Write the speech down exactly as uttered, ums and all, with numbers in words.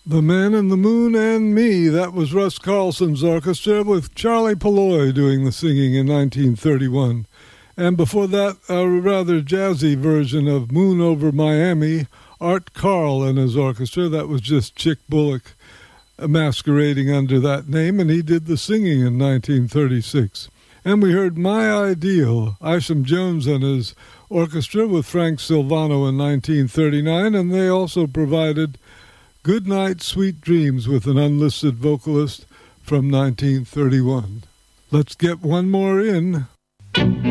The Man in the Moon and Me, that was Russ Carlson's orchestra with Charlie Polloy doing the singing in nineteen thirty-one. And before that, a rather jazzy version of Moon Over Miami, Art Carl and his orchestra. That was just Chick Bullock masquerading under that name, and he did the singing in nineteen thirty-six. And we heard My Ideal, Isham Jones and his orchestra with Frank Silvano in nineteen thirty-nine, and they also provided Good Night, Sweet Dreams with an unlisted vocalist from nineteen thirty-one. Let's get one more in.